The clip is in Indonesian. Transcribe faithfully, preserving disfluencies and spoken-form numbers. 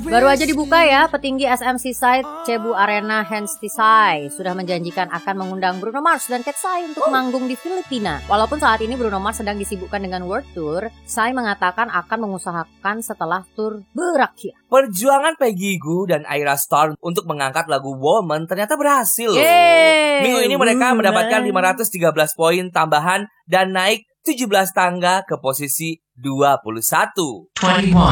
Baru aja dibuka ya, petinggi S M Seaside Cebu Arena Hans Tisai sudah menjanjikan akan mengundang Bruno Mars dan Cat Sai untuk oh. manggung di Filipina. Walaupun saat ini Bruno Mars sedang disibukkan dengan World Tour, Sai mengatakan akan mengusahakan setelah tour berakhir. Perjuangan Peggy Gou dan Ayra Starr untuk mengangkat lagu Woman ternyata berhasil loh. Yeay, Minggu ini mereka woman. mendapatkan lima ratus tiga belas poin tambahan dan naik tujuh belas tangga ke posisi dua puluh satu.